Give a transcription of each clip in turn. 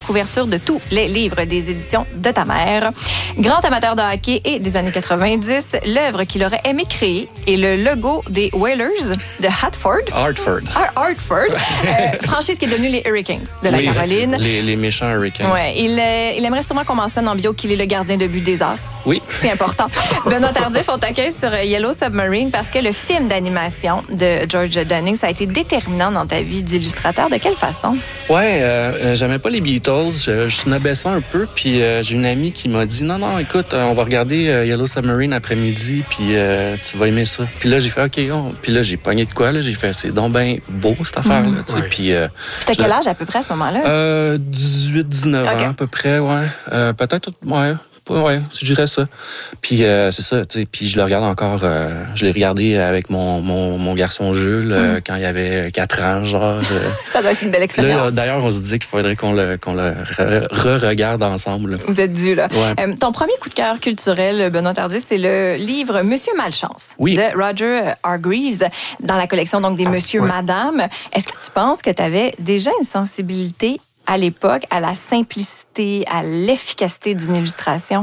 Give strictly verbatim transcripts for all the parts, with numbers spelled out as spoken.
couverture de tous les livres des éditions de ta mère. Grand amateur de hockey et des années quatre-vingt-dix, l'œuvre qu'il aurait aimé créer est le logo des Whalers de Hartford. Hartford. Har- Hartford. euh, franchise qui est devenue les Hurricanes de la oui, Caroline. Les, les méchants Hurricanes. Ouais, il, euh, il aimerait sûrement qu'on mentionne en bio qu'il est le gardien de but des As. Oui. C'est important. Benoît Tardif, on t'accueille sur Yellow Submarine parce que le film d'animation de George Dunning, ça a été déterminant dans ta vie d'illustrateur. De quelle façon? Ouais, euh, j'aimais pas les Beatles. Je, je snobais ça un peu. Puis euh, j'ai une amie qui m'a dit, non, non, écoute, on va regarder euh, Yellow Submarine après-midi, puis euh, tu vas aimer ça. Puis là, j'ai fait, OK. Oh. Puis là, j'ai pogné de quoi, là? J'ai fait, c'est donc ben beau, cette affaire-là. Mmh. Tu sais, ouais. Puis... Euh, T'as quel âge à peu près à ce moment-là? Euh, dix-huit dix-neuf okay. ans, à peu près, ouais. Euh, peut-être, ouais. Ouais, je dirais ça. Puis euh, c'est ça, tu sais. Puis je le regarde encore. Euh, je l'ai regardé avec mon mon, mon garçon Jules euh, mm. quand il avait quatre ans, genre. Euh, ça doit être une belle expérience. Là, d'ailleurs, on se dit qu'il faudrait qu'on le qu'on le re-regarde ensemble. Là. Vous êtes dû là. Ouais. Euh, ton premier coup de cœur culturel, Benoît Tardif, c'est le livre Monsieur Malchance oui. de Roger Hargreaves dans la collection donc des Monsieur ouais. Madame. Est-ce que tu penses que tu avais déjà une sensibilité à l'époque, à la simplicité, à l'efficacité d'une illustration?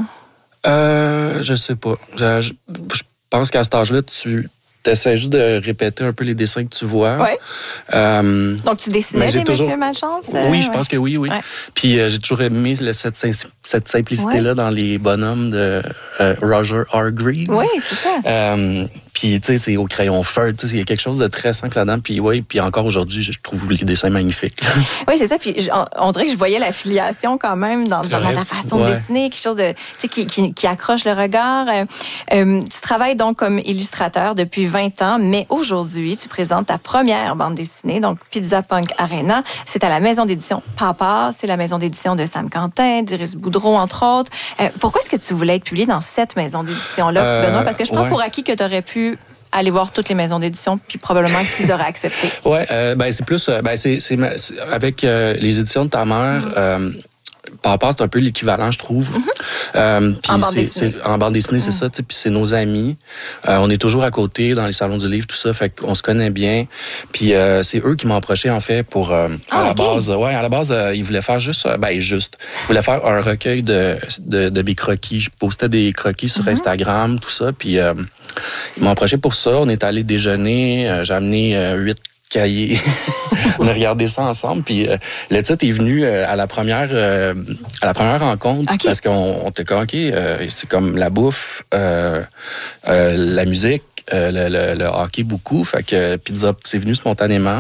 Euh, je sais pas. Je, je, je pense qu'à cet âge-là, tu essaies juste de répéter un peu les dessins que tu vois. Ouais. Euh, Donc, tu dessinais des toujours... Monsieur Malchance? Oui, euh, je pense ouais. que oui, oui. Ouais. Puis euh, j'ai toujours aimé le, cette, cette simplicité-là ouais. dans les bonhommes de euh, Roger Hargreaves. Oui, c'est ça. Euh, puis, tu sais, c'est au crayon feu. Tu sais, il y a quelque chose de très simple là-dedans. Puis, oui, puis encore aujourd'hui, je trouve les dessins magnifiques. Oui, c'est ça. Puis, on, on dirait que je voyais la filiation quand même dans, dans, dans ta façon ouais. de dessiner, quelque chose de, tu sais, qui, qui, qui accroche le regard. Euh, euh, tu travailles donc comme illustrateur depuis vingt ans, mais aujourd'hui, tu présentes ta première bande dessinée, donc Pizza Punk Arena. C'est à la maison d'édition Papa. C'est la maison d'édition de Sam Quentin, d'Iris Boudreau, entre autres. Euh, pourquoi est-ce que tu voulais être publié dans cette maison d'édition-là, euh, Benoît? Parce que je prends ouais. pour acquis que tu aurais pu aller voir toutes les maisons d'édition, puis probablement qu'ils auraient accepté. Oui, euh, ben c'est plus... Ben c'est, c'est, c'est avec euh, les éditions de ta mère... Mm-hmm. euh, Papa, c'est un peu l'équivalent, je trouve. Mm-hmm. Euh, en, bande c'est, c'est, en bande dessinée, c'est mm. ça. Puis c'est nos amis. Euh, on est toujours à côté dans les salons du livre, tout ça. Fait qu'on se connaît bien. Puis euh, c'est eux qui m'ont approché, en fait, pour... Euh, ah, à la okay. base, ouais, à la base, euh, ils voulaient faire juste... Euh, ben, juste. Ils voulaient faire un recueil de, de, de mes croquis. Je postais des croquis sur mm-hmm. Instagram, tout ça. Puis euh, ils m'ont approché pour ça. On est allé déjeuner. Euh, j'ai amené euh, huit cahiers. On a regardé ça ensemble, puis euh, le titre est venu euh, à la première euh, à la première rencontre okay. parce qu'on on était comme ok, euh, c'est comme la bouffe, euh, euh, la musique, euh, le, le, le hockey beaucoup, fait que Pizza c'est venu spontanément.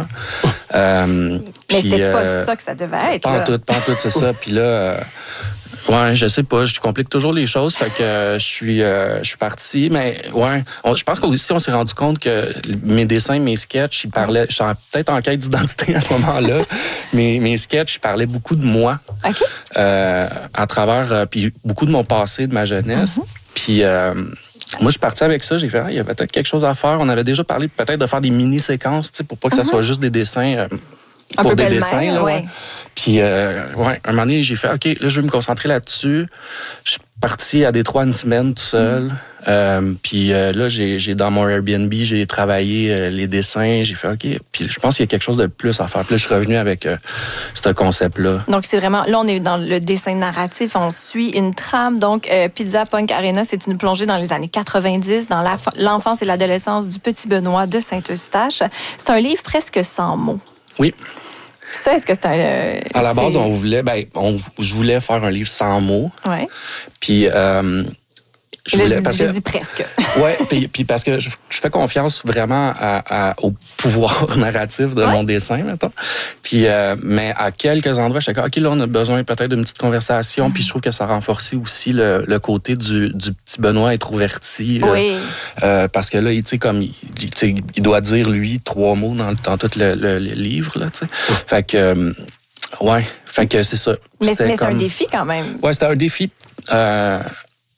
euh, Mais c'est euh, pas ça que ça devait être. Pas en tout, pas en tout, c'est ça. Puis là. Euh, Ouais, je sais pas, je complique toujours les choses, fait que euh, je suis euh, je suis parti, mais ouais, on, je pense qu'aussi on s'est rendu compte que mes dessins, mes sketchs, ils parlaient, j'étais peut-être en quête d'identité à ce moment-là, mais mes sketchs, ils parlaient beaucoup de moi, okay. euh, à travers euh, puis beaucoup de mon passé, de ma jeunesse, mm-hmm. puis euh, moi, je suis parti avec ça. J'ai fait, ah, il y avait peut-être quelque chose à faire. On avait déjà parlé peut-être de faire des mini-séquences, tu sais, pour pas que mm-hmm. ça soit juste des dessins. Euh, Un pour peu des dessins, même, là, ouais. ouais. Puis, euh, ouais, un moment donné, j'ai fait, OK, là, je vais me concentrer là-dessus. Je suis parti à Détroit une semaine tout seul. Mm. Euh, puis euh, là, j'ai, j'ai dans mon Airbnb, j'ai travaillé euh, les dessins. J'ai fait, OK. Puis je pense qu'il y a quelque chose de plus à faire. Puis là, je suis revenu avec euh, ce concept-là. Donc, c'est vraiment... Là, on est dans le dessin narratif. On suit une trame. Donc, euh, Pizza Punk Arena, c'est une plongée dans les années quatre-vingt-dix, dans la, l'enfance et l'adolescence du petit Benoît de Saint-Eustache. C'est un livre presque sans mots. Oui. Ça, est-ce que c'est un... Euh, à la c'est... base, on voulait... Ben, on, je voulais faire un livre sans mots. Oui. Puis... Euh, Je, Là, je, dis, je que, dis presque. Oui, puis, puis parce que je, je fais confiance vraiment à, à, au pouvoir narratif de ouais. mon dessin, mettons. Puis, euh, mais à quelques endroits, je suis comme, OK, là, on a besoin peut-être d'une petite conversation. Mm-hmm. Puis je trouve que ça renforçait aussi le, le côté du, du petit Benoît introverti. Oui. Euh, parce que là, tu sais, comme, il, il doit dire, lui, trois mots dans, dans tout le, le, le livre, là, tu sais. Mm. Fait que, euh, ouais, fait que c'est ça. Mais, mais comme... c'est un défi quand même. Ouais, c'était un défi. Euh,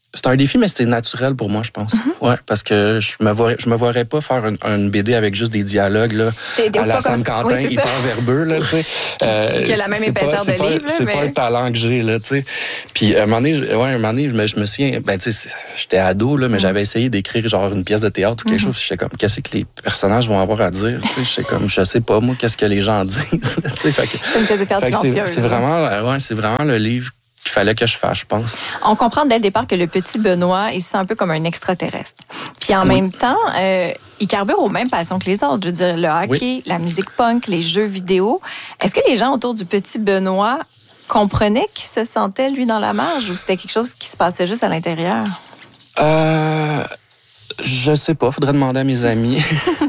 C'est un défi, mais c'était naturel pour moi, je pense. Mm-hmm. Ouais, parce que je me vois, je me verrais pas faire une, une B D avec juste des dialogues là, à la Sam Quentin, oui, hyper verbeux là, tu sais. Euh, qui a la même épaisseur de livre. C'est mais... pas un talent que j'ai là, tu sais. Puis à un moment donné, ouais, un moment donné, je me, je me souviens, ben tu sais, j'étais ado là, mais mm-hmm. j'avais essayé d'écrire genre une pièce de théâtre ou quelque mm-hmm. chose. J'étais comme, qu'est-ce que les personnages vont avoir à dire, tu sais. J'étais comme, je sais pas moi, qu'est-ce que les gens disent. Tu sais, fait que, c'est une pièce de théâtre silencieuse. C'est vraiment, ouais, c'est vraiment le livre qu'il fallait que je fasse, je pense. On comprend dès le départ que le petit Benoît, il se sent un peu comme un extraterrestre. Puis en oui. même temps, euh, il carbure aux mêmes passions que les autres. Je veux dire, le hockey, oui. la musique punk, les jeux vidéo. Est-ce que les gens autour du petit Benoît comprenaient qu'il se sentait, lui, dans la marge, ou c'était quelque chose qui se passait juste à l'intérieur? Euh... Je sais pas, faudrait demander à mes amis.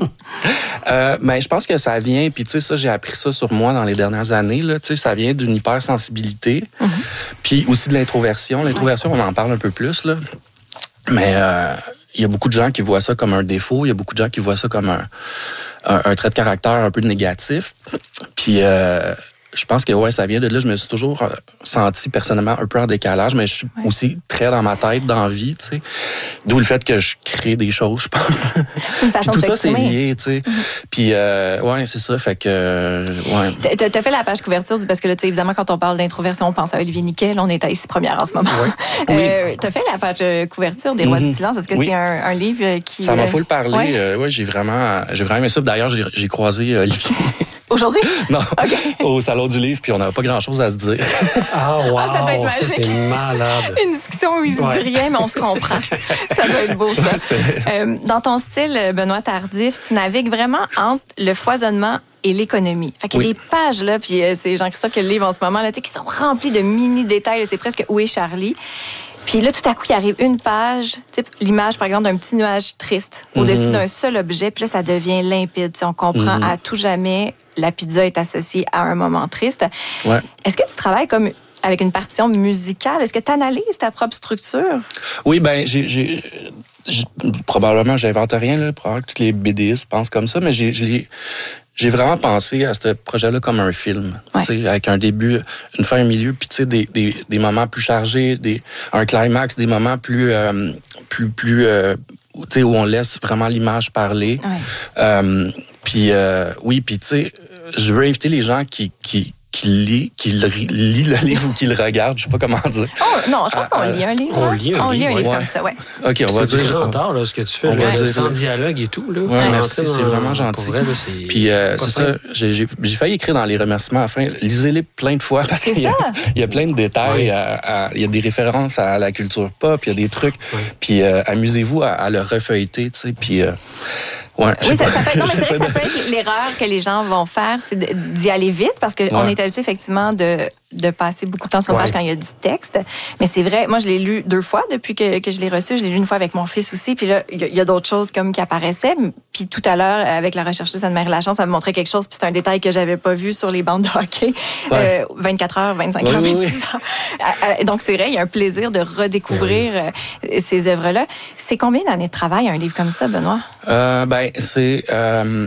euh, mais je pense que ça vient, puis tu sais, ça, j'ai appris ça sur moi dans les dernières années, là, tu sais, ça vient d'une hypersensibilité, mm-hmm. puis aussi de l'introversion. L'introversion, on en parle un peu plus, là. Mais euh, il y a beaucoup de gens qui voient ça comme un défaut, il y a beaucoup de gens qui voient ça comme un, un, un trait de caractère un peu négatif. Puis... Euh, je pense que ouais, ça vient de là. Je me suis toujours senti personnellement un peu en décalage, mais je suis ouais. aussi très dans ma tête, dans la vie, tu sais. D'où le fait que je crée des choses, je pense. C'est une façon tout de ça, c'est lié, tu sais. Mm-hmm. Puis, euh, ouais, c'est ça. Fait que, ouais. T'as, t'as fait la page couverture, parce que là, tu sais, évidemment, quand on parle d'introversion, on pense à Olivier Niquet. Là, on est à Ici Première en ce moment. Ouais. Oui. euh, t'as fait la page couverture des Rois mm-hmm. du silence. Est-ce que oui. c'est un, un livre qui... Ça m'a full parlé. Ouais, euh, ouais j'ai vraiment, j'ai vraiment aimé ça. D'ailleurs, j'ai, j'ai croisé Olivier. Aujourd'hui? Non, okay. Au Salon du Livre, puis on n'avait pas grand-chose à se dire. Ah, wow! Ah, ça peut être magique. Ça, c'est malade. Une discussion où il se ouais. dit rien, mais on se comprend. Ça doit être beau, ça. Euh, dans ton style, Benoît Tardif, tu navigues vraiment entre le foisonnement et l'économie. Fait qu'il y a oui. des pages, là, puis euh, c'est Jean-Christophe qui le livre en ce moment, là, qui sont remplies de mini-détails. C'est presque Où est Charlie? Puis là, tout à coup, il arrive une page, type l'image, par exemple, d'un petit nuage triste au-dessus mm-hmm. d'un seul objet. Puis là, ça devient limpide. T'sais, on comprend mm-hmm. à tout jamais, la pizza est associée à un moment triste. Ouais. Est-ce que tu travailles comme avec une partition musicale? Est-ce que tu analyses ta propre structure? Oui, bien, j'ai, j'ai, j'ai... probablement, j'invente rien, là. Probablement que tous les BDistes pensent comme ça, mais j'ai... j'ai... J'ai vraiment pensé à ce projet-là comme un film, ouais. avec un début, une fin, un milieu, puis des, des, des moments plus chargés, des, un climax, des moments plus, euh, plus, plus euh, où on laisse vraiment l'image parler. Ouais. Euh, puis euh, oui, puis tu sais, je veux inviter les gens qui, qui, qui lit, qui lit le livre ou qui le regarde, je sais pas comment dire. Oh, non, je pense qu'on euh, lit un livre. On lit un on livre, lit un livre ouais. comme ça, ouais. OK, on va c'est dire. C'est gentil, là, ce que tu fais. On va là, dire sans dialogue et tout, là. Ouais, ouais merci, c'est vraiment gentil. Vrai, là, c'est Puis euh, c'est ça, j'ai, j'ai, j'ai failli écrire dans les remerciements à la fin. Lisez-les plein de fois parce qu'il y a, il y a plein de détails. Ouais. À, à, il y a des références à la culture pop, il y a des trucs. Ouais. Puis euh, amusez-vous à, à le refeuilleter, tu sais. Puis euh, ouais, oui, ça, ça, peut être, non, mais c'est vrai que ça peut être l'erreur que les gens vont faire, c'est d'y aller vite parce qu'on ouais. est habitué effectivement de, de passer beaucoup de temps sur une ouais. page quand il y a du texte. Mais c'est vrai, moi je l'ai lu deux fois depuis que, que je l'ai reçu. Je l'ai lu une fois avec mon fils aussi. Puis là, il y, y a d'autres choses comme qui apparaissaient. Puis tout à l'heure, avec la rechercheuse Anne-Marie Lachance, ça me montrait quelque chose. Puis c'est un détail que j'avais pas vu sur les bandes de hockey. Ouais. Euh, vingt-quatre heures, vingt-cinq heures, oui, vingt-six heures. Oui. Donc c'est vrai, il y a un plaisir de redécouvrir oui. ces œuvres-là. C'est combien d'années de travail un livre comme ça, Benoît? Euh, ben, c'est euh,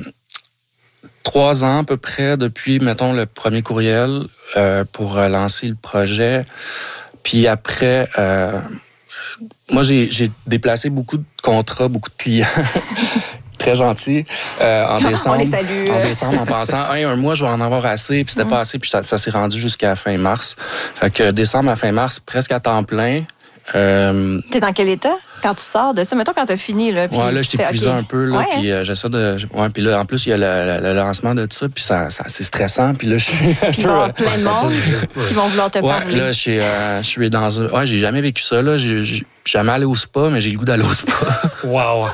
trois ans à peu près depuis, mettons, le premier courriel euh, pour lancer le projet. Puis après, euh, moi, j'ai, j'ai déplacé beaucoup de contrats, beaucoup de clients. Très gentil. Euh, en décembre, on les salue. En décembre, en pensant, hey, un mois, je vais en avoir assez. Puis c'était mmh. pas assez. Puis ça, ça s'est rendu jusqu'à fin mars. Fait que décembre à fin mars, presque à temps plein. Euh, T'es dans quel état quand tu sors de ça? Mettons quand t'as fini. Là, puis ouais, là, je t'ai épuisé okay. un peu. Là, ouais, puis hein? euh, j'essaie de... Ouais, puis là, en plus, il y a le, le, le lancement de tout ça, puis ça, ça, c'est stressant. Puis là, je suis... Puis il va y avoir plein de monde qui vont vouloir te ouais, parler. Là, je suis, euh, je suis dans un... Ouais, j'ai jamais vécu ça, là. J'ai, j'ai jamais allé au spa, mais j'ai le goût d'aller au spa. Wow!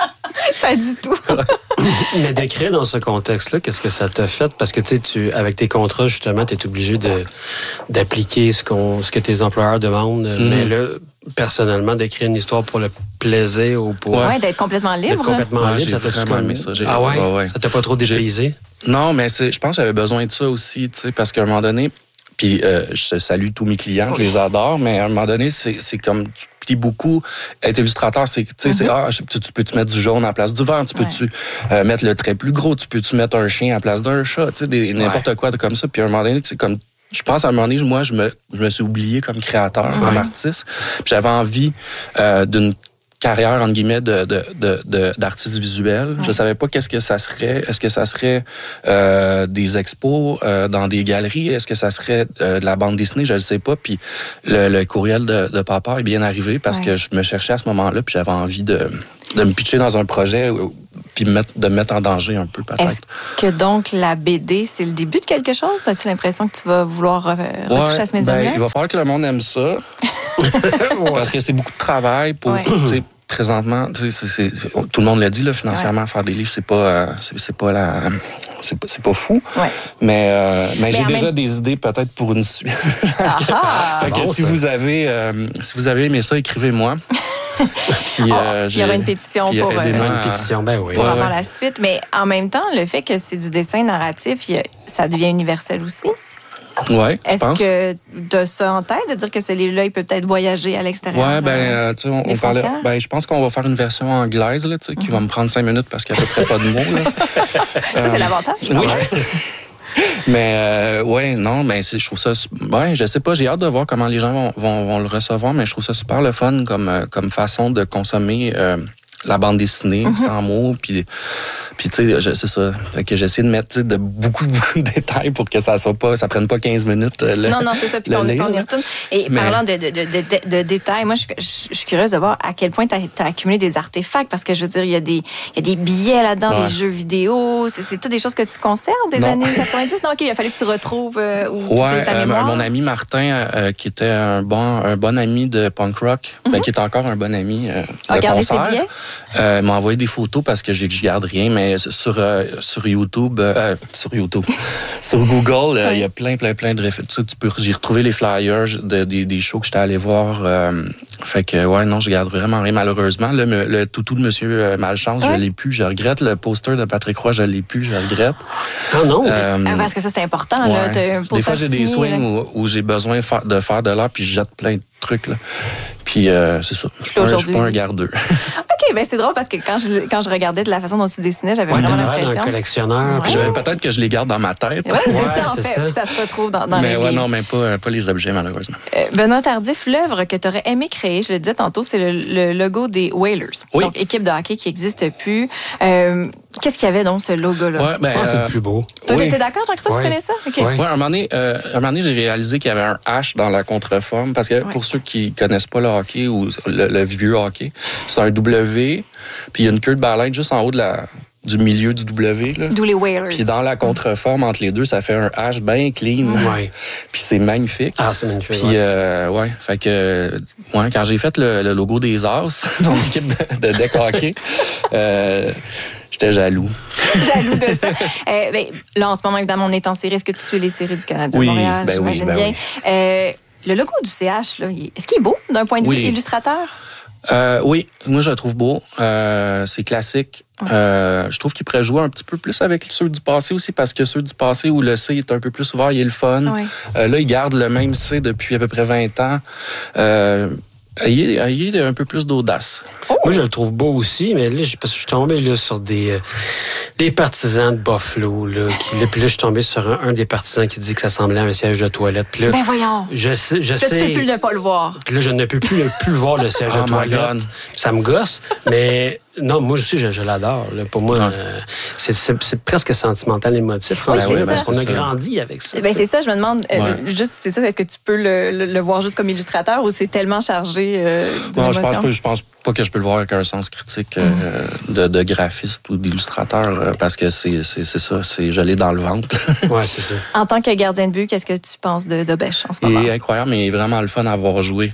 Ça dit tout. Mais d'écrire dans ce contexte-là, qu'est-ce que ça t'a fait? Parce que tu sais, tu, avec tes contrats, justement, tu es obligé de, d'appliquer ce, qu'on, ce que tes employeurs demandent. Mm-hmm. Mais là, personnellement, d'écrire une histoire pour le plaisir ou pour... Ouais, d'être complètement libre. D'être complètement ouais, libre, j'ai ça t'a vraiment aimé ça. J'ai... Ah ouais? ouais, ouais. Ça t'a pas trop dépaysé? Non, mais c'est, je pense que j'avais besoin de ça aussi, tu sais, parce qu'à un moment donné, puis euh, je salue tous mes clients, je les adore, mais à un moment donné, c'est, c'est comme... Puis beaucoup, être illustrateur, c'est, tu sais, mm-hmm. c'est, ah, tu, tu peux-tu mettre du jaune en place du vert, tu peux-tu ouais. euh, mettre le trait plus gros, tu peux-tu mettre un chien en place d'un chat, tu sais, des, n'importe ouais. quoi de comme ça. Puis à un moment donné, c'est comme, je pense à un moment donné, moi, je me, je me suis oublié comme créateur, ouais. comme artiste. Puis j'avais envie euh, d'une carrière, entre guillemets, de, de, de, de, d'artiste visuel. Ouais. Je savais pas qu'est-ce que ça serait. Est-ce que ça serait euh, des expos euh, dans des galeries? Est-ce que ça serait euh, de la bande dessinée? Je ne sais pas. Puis le, le courriel de, de papa est bien arrivé parce ouais. que je me cherchais à ce moment-là puis j'avais envie de, de me pitcher dans un projet puis mettre, de me mettre en danger un peu, peut-être. Est-ce que donc la B D, c'est le début de quelque chose? As-tu l'impression que tu vas vouloir euh, retoucher ouais, à ce médium-là? Ben, il va falloir que le monde aime ça. Parce que c'est beaucoup de travail pour... Ouais. Présentement, tu sais, c'est, c'est, tout le monde l'a dit, là, financièrement, ouais. faire des livres, c'est pas, euh, c'est, c'est pas la, c'est pas, c'est pas fou. Ouais. Mais, euh, mais, mais j'ai déjà même... des idées peut-être pour une suite. Ah, fait que bon, si ça. vous avez, euh, si vous avez aimé ça, écrivez-moi. Puis, euh, oh, il y aura une pétition pour, euh, une pétition, ben oui. pour ouais, avoir ouais. la suite. Mais en même temps, le fait que c'est du dessin narratif, ça devient universel aussi. Oui, je Est-ce pense. que de ça en tête, de dire que ce livre-là, il peut peut-être voyager à l'extérieur? Oui, ben, euh, tu sais, on, on parlait. Ben, je pense qu'on va faire une version anglaise, là, tu sais, qui mm-hmm. va me prendre cinq minutes parce qu'il n'y a à peu près pas de mots, là. Ça, euh, c'est l'avantage. Oui, c'est ça. Mais, euh, ouais, non, ben, c'est, je trouve ça. Ouais, je sais pas, j'ai hâte de voir comment les gens vont, vont, vont le recevoir, mais je trouve ça super le fun comme, comme façon de consommer. Euh, la bande dessinée, mm-hmm. sans mots, puis, puis tu sais, c'est ça. Fait que j'essaie de mettre de beaucoup, beaucoup de détails pour que ça soit pas, ça prenne pas quinze minutes. Le, non, non, c'est ça, puis qu'on, qu'on y retourne. Et mais... parlant de, de, de, de, de détails, moi, je, je suis curieuse de voir à quel point tu as accumulé des artefacts, parce que je veux dire, il y a des, il y a des billets là-dedans, ouais. des jeux vidéo, c'est, c'est toutes des choses que tu conserves des non. années quatre-vingt-dix. Non, OK, il a fallu que tu retrouves euh, ou ouais, tu utilises ta euh, mémoire. Mon ami Martin, euh, qui était un bon, un bon ami de punk rock, mm-hmm. ben, qui est encore un bon ami euh, de Regardez concert, ses billets. Euh, m'a envoyé des photos parce que je garde rien, mais sur, euh, sur YouTube, euh, sur YouTube, sur Google, il euh, ouais. y a plein, plein, plein de références. Tu peux, j'ai retrouvé les flyers de, de, des shows que j'étais allé voir. Euh, fait que, ouais, non, je garde vraiment rien, malheureusement. Le, le toutou de Monsieur Malchance, ouais. je l'ai plus, je regrette. Le poster de Patrick Roy, je l'ai plus, je regrette. Ah non? Euh, ah, parce que ça, c'est important. Ouais. Là, t'as un des fois, j'ai des swings où, où j'ai besoin de faire de l'art, puis je jette plein de trucs. Là. Puis, euh, c'est ça. Je ne suis pas un gardeux. OK, bien, c'est drôle parce que quand je, quand je regardais de la façon dont tu dessinais, j'avais ouais, vraiment l'impression. un collectionneur. Ouais. J'avais peut-être que je les garde dans ma tête. Ouais, c'est ouais, ça, en c'est fait. Ça. Puis ça se retrouve dans, dans mais les ouais, livres. non, mais pas, pas les objets, malheureusement. Euh, Benoît Tardif, l'œuvre que tu aurais aimé créer, je le disais tantôt, c'est le, le logo des Whalers. Oui. Donc, équipe de hockey qui n'existe plus. Euh, qu'est-ce qu'il y avait donc, ce logo-là? Ouais, ben, je pense que c'est le plus beau. Toi, oui. t'étais d'accord, Jean-Christophe, ouais. tu connais ça? OK. Ouais, ouais un, moment donné, euh, un moment donné, j'ai réalisé qu'il y avait un H dans la contreforme. Parce que ouais. pour ceux qui connaissent pas le hockey ou le, le vieux hockey, c'est un W, puis il y a une queue de baleine juste en haut de la, du milieu du W. Là. D'où les Whalers. Puis dans la contreforme, entre les deux, ça fait un H bien clean. Ouais. Puis c'est magnifique. Ah, c'est magnifique. Puis, ouais. Euh, ouais, fait que, ouais, quand j'ai fait le, le logo des As, dans l'équipe de, de deck hockey, euh, j'étais jaloux. Jaloux de ça. euh, ben, là, en ce moment, évidemment, on est en série. Est-ce que tu suis les séries du Canada oui, de Montréal? Ben j'imagine oui, ben bien. oui. Euh, le logo du C H, là, est-ce qu'il est beau d'un point de oui. vue illustrateur? Euh, oui, moi je le trouve beau. Euh, c'est classique. Ouais. Euh, je trouve qu'il pourrait jouer un petit peu plus avec ceux du passé aussi, parce que ceux du passé où le C est un peu plus ouvert, il est le fun. Ouais. Euh, là, il garde le même C depuis à peu près vingt ans. Euh, Ayez, ayez un peu plus d'audace. Oh. Moi, je le trouve beau aussi, mais là, parce que je suis tombé là, sur des, euh, des partisans de Buffalo. Là, qui, là, puis là, je suis tombé sur un, un des partisans qui dit que ça semblait à un siège de toilette. Puis là, ben voyons! Je sais... Je là, sais tu ne peux plus ne pas le voir. Puis là, je ne peux plus, le, plus voir le siège oh de toilette. Ça me gosse, mais... Non, moi aussi, je, je l'adore. Là. Pour moi, euh, c'est, c'est, c'est presque sentimental, émotif. Oui, oui, parce qu'on a grandi avec ça. Ben, c'est ça, je me demande, ouais. euh, juste, c'est ça, est-ce que tu peux le, le, le voir juste comme illustrateur ou c'est tellement chargé euh, non, je pense, pas, je pense pas que je peux le voir avec un sens critique euh, mm. de, de graphiste ou d'illustrateur, euh, parce que c'est, c'est, c'est ça, c'est je l'ai dans le ventre. Oui, c'est ça. En tant que gardien de but, qu'est-ce que tu penses de, de Bêche en ce moment? Il est incroyable, mais il est vraiment le fun à avoir joué.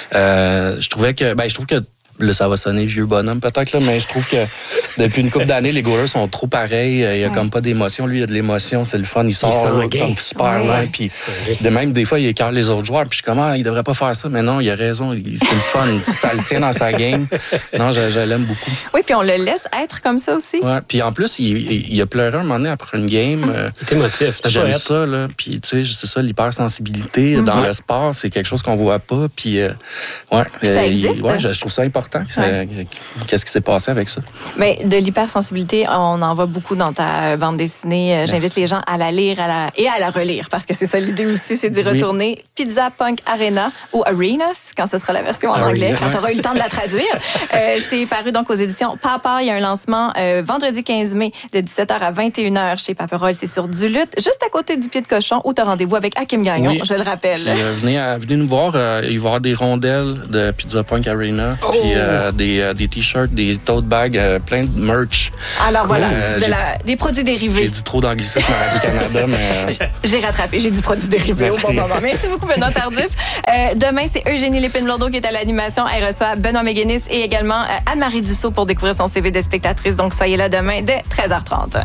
Euh, je trouvais que, ben, je trouve que là, ça va sonner vieux bonhomme peut-être, là, mais je trouve que depuis une couple d'années, les goalers sont trop pareils. Il n'y a ouais. comme pas d'émotion. Lui, il y a de l'émotion, c'est le fun. Il sort il là, comme super loin. Ouais. Puis de même, des fois, il écarte les autres joueurs. Puis je suis comme, ah, il devrait pas faire ça. Mais non, il a raison. Il, c'est le fun. Ça le tient dans sa game. Non, je, je l'aime beaucoup. Oui, puis on le laisse être comme ça aussi. Ouais. Puis en plus, il, il, il a pleuré un moment donné après une game. Hum. Il est émotif. J'aime ça, là. Puis tu sais, c'est ça, l'hypersensibilité mm-hmm. dans le sport, c'est quelque chose qu'on voit pas. Puis euh, ouais, ça existe. Il, ouais, je, je trouve ça important. important. Ouais. Qu'est-ce qui s'est passé avec ça? Mais de l'hypersensibilité, on en voit beaucoup dans ta bande dessinée. Merci. J'invite les gens à la lire à la... et à la relire, parce que c'est ça l'idée aussi, c'est d'y retourner. Oui. Pizza Punk Arena, ou Arenas, quand ce sera la version en Arena, anglais, quand tu auras eu le temps de la traduire. euh, c'est paru donc aux éditions Papa. Il y a un lancement euh, vendredi quinze mai de dix-sept heures à vingt et une heures chez Paperol. C'est sur Duluth, juste à côté du Pied de Cochon, où tu as rendez-vous avec Hakim Gagnon, oui. je le rappelle. Puis, euh, venez, à, venez nous voir. Euh, il va y avoir des rondelles de Pizza Punk Arena, oh. puis euh, des, euh, des t-shirts, des tote bags, euh, plein de merch. Alors voilà, euh, de la, des produits dérivés. J'ai dit trop d'anglicisme à Radio-Canada, mais... J'ai rattrapé, j'ai dit produits dérivés Merci. Au bon moment. Merci beaucoup, Benoît Tardif. Euh, demain, c'est Eugénie Lépine-Blondeau qui est à l'animation. Elle reçoit Benoît Méguénis et également euh, Anne-Marie Dussault pour découvrir son C V de spectatrice. Donc, soyez là demain dès treize heures trente.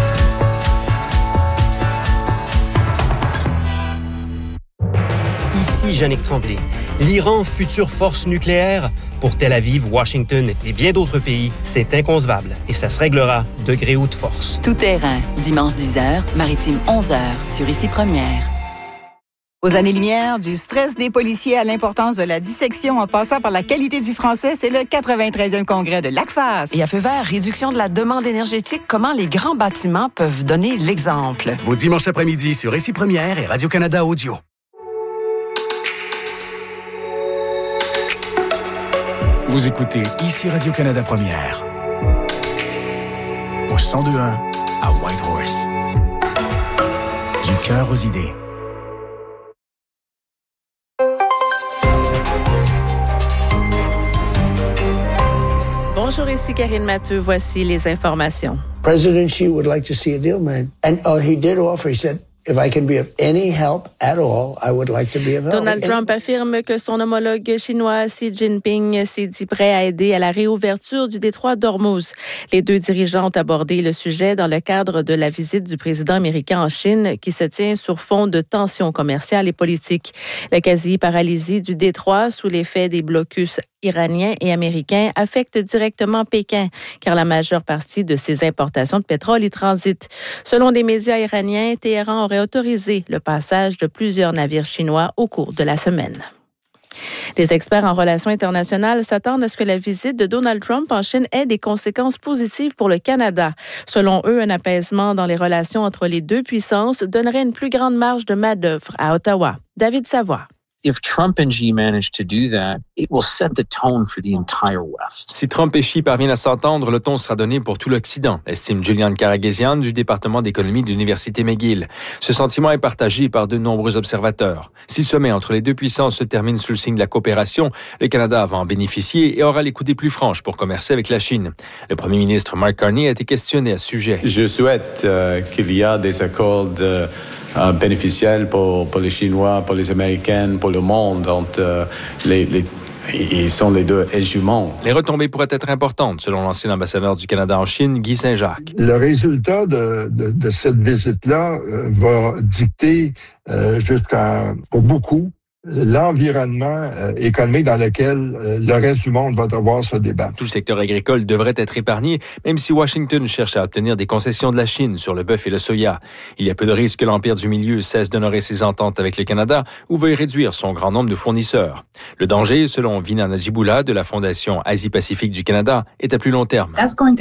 Ici Jannick Tremblay. L'Iran, future force nucléaire, pour Tel Aviv, Washington et bien d'autres pays, c'est inconcevable et ça se réglera de gré ou de force. Tout terrain, dimanche dix heures, maritime onze heures, sur Ici Première. Aux années-lumière, du stress des policiers à l'importance de la dissection en passant par la qualité du français, c'est le quatre-vingt-treizième congrès de l'A C F A S. Et à feu vert, réduction de la demande énergétique, comment les grands bâtiments peuvent donner l'exemple. Vos dimanches après-midi sur Ici Première et Radio-Canada Audio. Vous écoutez Ici Radio-Canada Première. Au cent deux un à Whitehorse. Du cœur aux idées. Bonjour, ici Karine Mathieu. Voici les informations. President Xi would like to see a deal, man. And oh, he did offer. He said, if I can be of any help at all, I would like to be of help. Donald Trump affirme que son homologue chinois Xi Jinping s'est dit prêt à aider à la réouverture du détroit d'Ormuz. Les deux dirigeants ont abordé le sujet dans le cadre de la visite du président américain en Chine qui se tient sur fond de tensions commerciales et politiques. La quasi-paralysie du détroit sous l'effet des blocus iraniens et américains affecte directement Pékin, car la majeure partie de ses importations de pétrole y transite. Selon des médias iraniens, Téhéran aurait autorisé le passage de plusieurs navires chinois au cours de la semaine. Les experts en relations internationales s'attendent à ce que la visite de Donald Trump en Chine ait des conséquences positives pour le Canada. Selon eux, un apaisement dans les relations entre les deux puissances donnerait une plus grande marge de main-d'œuvre à Ottawa. David Savoie. If Trump and Xi manage to do that, it will set the tone for the entire West. Si Trump et Xi parviennent à s'entendre, le ton sera donné pour tout l'Occident, estime Julian Karagesian du département d'économie de l'Université McGill. Ce sentiment est partagé par de nombreux observateurs. Si le sommet entre les deux puissances se termine sous le signe de la coopération, le Canada va en bénéficier et aura les coups des plus franches pour commercer avec la Chine. Le premier ministre Mark Carney a été questionné à ce sujet. Je souhaite euh, qu'il y ait des accords de Euh, bénéficiel pour, pour les Chinois, pour les Américains, pour le monde. Donc, euh, les, les, ils sont les deux jumeaux. Les retombées pourraient être importantes, selon l'ancien ambassadeur du Canada en Chine, Guy Saint-Jacques. Le résultat de, de, de cette visite-là euh, va dicter euh, jusqu'à, pour beaucoup, l'environnement euh, économique dans lequel euh, le reste du monde va devoir se débattre. Tout le secteur agricole devrait être épargné, même si Washington cherche à obtenir des concessions de la Chine sur le bœuf et le soya. Il y a peu de risques que l'Empire du Milieu cesse d'honorer ses ententes avec le Canada ou veuille réduire son grand nombre de fournisseurs. Le danger, selon Vina Najiboula de la Fondation Asie-Pacifique du Canada, est à plus long terme.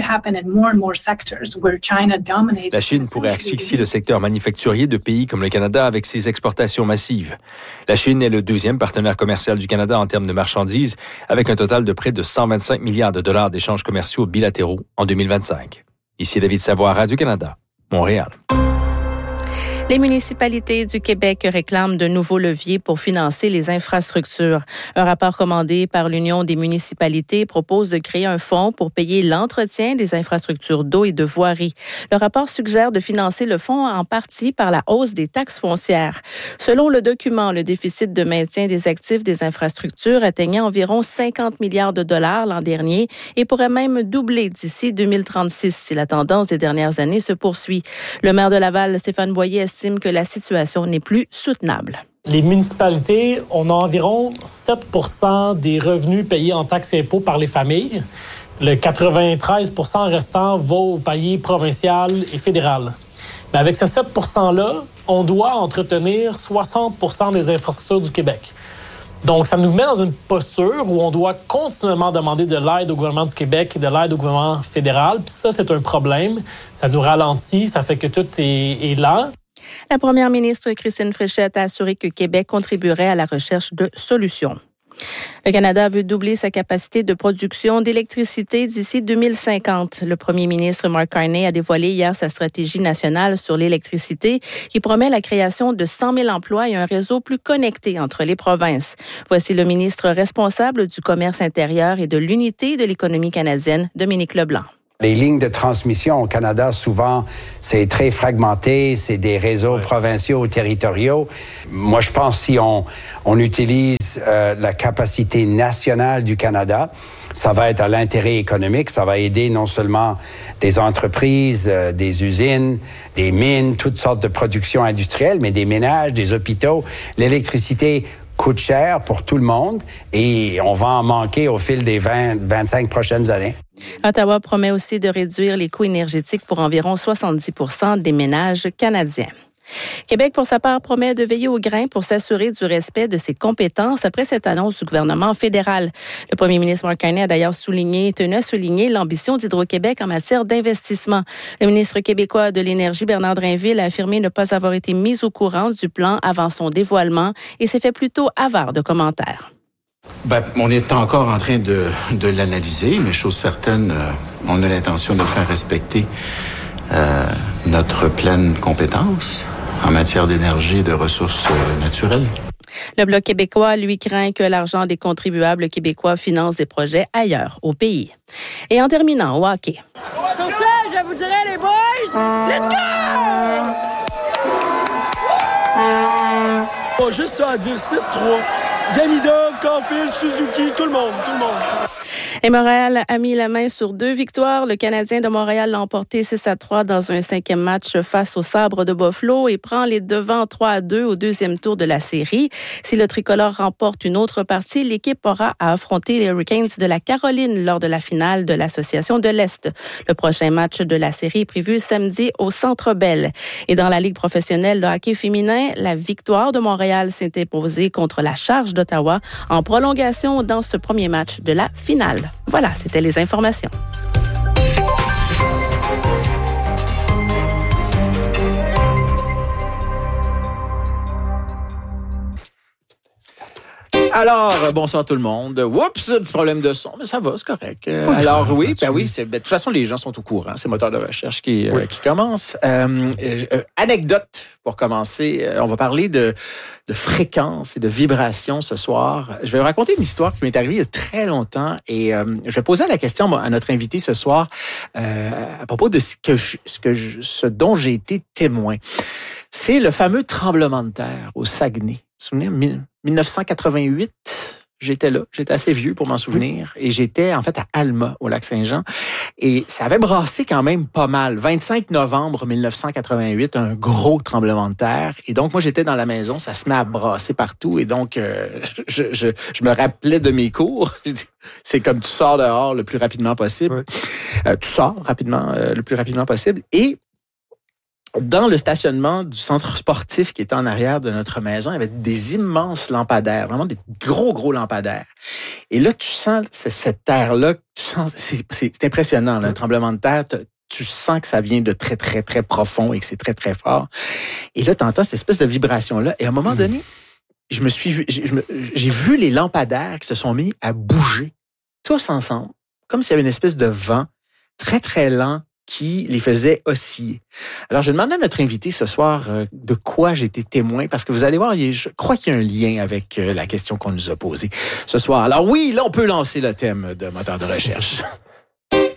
La Chine pourrait asphyxier le secteur manufacturier de pays comme le Canada avec ses exportations massives. La Chine est le deuxième partenaire commercial du Canada en termes de marchandises, avec un total de près de cent vingt-cinq milliards de dollars d'échanges commerciaux bilatéraux en deux mille vingt-cinq. Ici David Savoie, Radio-Canada, Montréal. Les municipalités du Québec réclament de nouveaux leviers pour financer les infrastructures. Un rapport commandé par l'Union des municipalités propose de créer un fonds pour payer l'entretien des infrastructures d'eau et de voirie. Le rapport suggère de financer le fonds en partie par la hausse des taxes foncières. Selon le document, le déficit de maintien des actifs des infrastructures atteignait environ cinquante milliards de dollars l'an dernier et pourrait même doubler d'ici deux mille trente-six si la tendance des dernières années se poursuit. Le maire de Laval, Stéphane Boyer, estime que la situation n'est plus soutenable. Les municipalités, on a environ sept pour cent des revenus payés en taxes et impôts par les familles. Le quatre-vingt-treize pour cent restant va au palier provincial et fédéral. Mais avec ce sept pour cent-là, on doit entretenir soixante pour cent des infrastructures du Québec. Donc, ça nous met dans une posture où on doit continuellement demander de l'aide au gouvernement du Québec et de l'aide au gouvernement fédéral. Puis ça, c'est un problème. Ça nous ralentit, ça fait que tout est, est lent. La première ministre Christine Fréchette a assuré que Québec contribuerait à la recherche de solutions. Le Canada veut doubler sa capacité de production d'électricité d'ici deux mille cinquante. Le premier ministre Mark Carney a dévoilé hier sa stratégie nationale sur l'électricité qui promet la création de cent mille emplois et un réseau plus connecté entre les provinces. Voici le ministre responsable du commerce intérieur et de l'unité de l'économie canadienne, Dominique Leblanc. Les lignes de transmission au Canada, souvent, c'est très fragmenté, c'est des réseaux ouais. provinciaux ou territoriaux. Moi, je pense que si on, on utilise euh, la capacité nationale du Canada, ça va être à l'intérêt économique, ça va aider non seulement des entreprises, euh, des usines, des mines, toutes sortes de productions industrielles, mais des ménages, des hôpitaux. L'électricité coûte cher pour tout le monde et on va en manquer au fil des vingt à vingt-cinq prochaines années. Ottawa promet aussi de réduire les coûts énergétiques pour environ soixante-dix pour cent des ménages canadiens. Québec, pour sa part, promet de veiller au grain pour s'assurer du respect de ses compétences après cette annonce du gouvernement fédéral. Le premier ministre Mark Carney a d'ailleurs souligné, tenu à souligner l'ambition d'Hydro-Québec en matière d'investissement. Le ministre québécois de l'Énergie, Bernard Drinville, a affirmé ne pas avoir été mis au courant du plan avant son dévoilement et s'est fait plutôt avare de commentaires. Ben, on est encore en train de, de l'analyser, mais chose certaine, euh, on a l'intention de faire respecter euh, notre pleine compétence en matière d'énergie et de ressources euh, naturelles. Le Bloc québécois, lui, craint que l'argent des contribuables québécois finance des projets ailleurs au pays. Et en terminant, au hockey. Sur ça, je vous dirais, les boys, let's go! Pas juste ça à dire six trois. Damidov, Caulfield, Suzuki, tout le monde, tout le monde. Et Montréal a mis la main sur deux victoires. Le Canadien de Montréal l'a emporté six à trois dans un cinquième match face aux Sabres de Buffalo et prend les devants trois à deux au deuxième tour de la série. Si le tricolore remporte une autre partie, l'équipe aura à affronter les Hurricanes de la Caroline lors de la finale de l'Association de l'Est. Le prochain match de la série est prévu samedi au Centre Bell. Et dans la Ligue professionnelle de hockey féminin, la victoire de Montréal s'est imposée contre la Charge d'Ottawa en prolongation dans ce premier match de la finale. Voilà, c'était les informations. Alors, bonsoir tout le monde. Oups, petit problème de son, mais ça va, c'est correct. Euh, oui, alors oui, ben oui, c'est, ben, de toute façon, les gens sont au courant. C'est Moteur de recherche qui, oui. euh, qui commence. Euh, euh, anecdote pour commencer. Euh, on va parler de, de fréquence et de vibration ce soir. Je vais vous raconter une histoire qui m'est arrivée il y a très longtemps et euh, je vais poser la question à notre invité ce soir euh, à propos de ce que je, ce que je, ce dont j'ai été témoin. C'est le fameux tremblement de terre au Saguenay. Vous vous souvenez, dix-neuf cent quatre-vingt-huit, j'étais là, j'étais assez vieux pour m'en souvenir, et j'étais en fait à Alma, au Lac-Saint-Jean, et ça avait brassé quand même pas mal. vingt-cinq novembre dix-neuf cent quatre-vingt-huit, un gros tremblement de terre, et donc moi j'étais dans la maison, ça se met à brasser partout, et donc euh, je, je, je me rappelais de mes cours. C'est comme tu sors dehors le plus rapidement possible, ouais. euh, tu sors rapidement, euh, le plus rapidement possible, et dans le stationnement du centre sportif qui était en arrière de notre maison, il y avait des immenses lampadaires, vraiment des gros, gros lampadaires. Et là, tu sens cette terre-là, tu sens, c'est, c'est, c'est impressionnant, là, un tremblement de terre, tu sens que ça vient de très, très, très profond et que c'est très, très fort. Et là, tu entends cette espèce de vibration-là. Et à un moment donné, je me suis, j'ai, je me, j'ai vu les lampadaires qui se sont mis à bouger, tous ensemble, comme s'il y avait une espèce de vent très, très lent qui les faisait osciller. Alors, je demande à notre invité ce soir euh, de quoi j'ai été témoin, parce que vous allez voir, je crois qu'il y a un lien avec euh, la question qu'on nous a posée ce soir. Alors oui, là, on peut lancer le thème de Moteur de recherche.